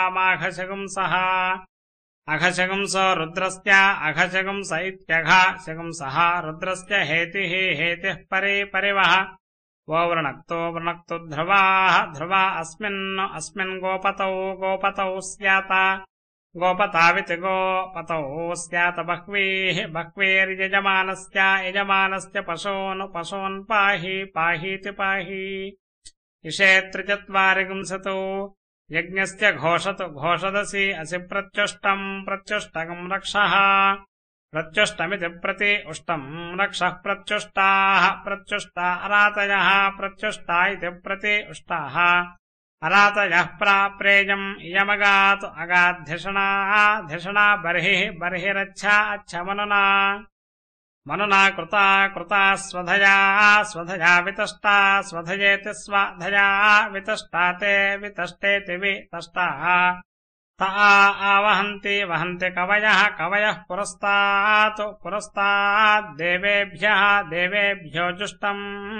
माघशगुंसः अघशगुंसो रुद्रस्य अघशगुंस इत्यघशगुंसः रुद्रस्य हेतिः हेतिः परे परिवः वो वृणक्तो ध्रुवाः ध्रुवा अस्मिन् गोपतौ स्यात गोपताविति गोपतौ स्यात बह्वीर्यजमानस्य पशून् पाहीति पाहि इषेत्रि गुंसतु यज्ञस्य घोषदसि असि प्रत्युष्टम् रक्षः प्रत्युष्टमिति प्रति उष्टम् रक्षः प्रत्युष्टा अरातयः प्रत्युष्टा इति प्रति उष्टाः अरातयः प्राप्रेयम् इयमगातु अगाद्धिषणा बर्हिरच्छा मनुना कृता स्वधया वितष्टा स्वधयेति स्वधया वितष्टा ते वितष्टेति वितष्टाः ता वहन्ति कवयः पुरस्तात् देवेभ्यो जुष्टम्